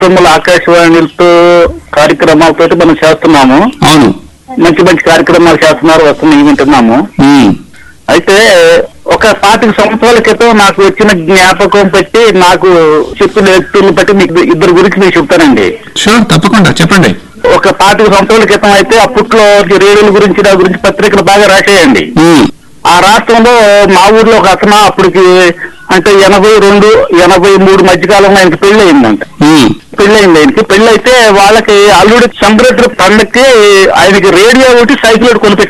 ఎఫ్ఎంల ఆకాశవాణితో కార్యక్రమాలతో మనం చేస్తున్నాము. అవును, మంచి మంచి కార్యక్రమాలు చేస్తున్నారు, వస్తున్నాయి, వింటున్నాము. అయితే ఒక 25 సంవత్సరాల క్రితం నాకు వచ్చిన జ్ఞాపకం బట్టి, నాకు చెప్పిన వ్యక్తులను బట్టి మీకు ఇద్దరు గురించి మీకు చెప్తానండి. షూర్, తప్పకుండా చెప్పండి. ఒక 25 సంవత్సరాల క్రితం అయితే అప్పట్లో రేడియోల గురించి, నా గురించి పత్రికలు బాగా రాసేయండి. ఆ రాష్ట్రంలో మా ఊర్లో ఒక అతను అప్పటికి అంటే 82, 83 మధ్యకాలంలో ఆయనకి పెళ్లి అయిందంట. పెళ్లి అయితే వాళ్ళకి అల్లుడి సంబరేటర్ పండక్కి ఆయనకి రేడియో ఒకటి, సైకిల్ ఒకటి కొనిపెట్టారు.